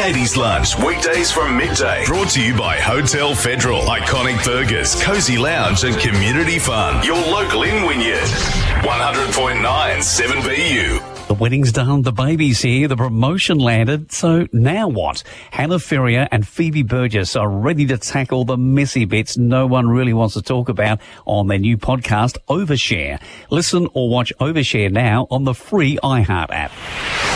80s Lunch, weekdays from midday. Brought to you by Hotel Federal, Iconic Burgers, Cozy Lounge and Community Fun. Your local in Wynyard. 100.9 7BU. The wedding's done, the baby's here, the promotion landed, so now what? Hannah Ferrier and Phoebe Burgess are ready to tackle the messy bits no one really wants to talk about on their new podcast, Overshare. Listen or watch Overshare now on the free iHeart app.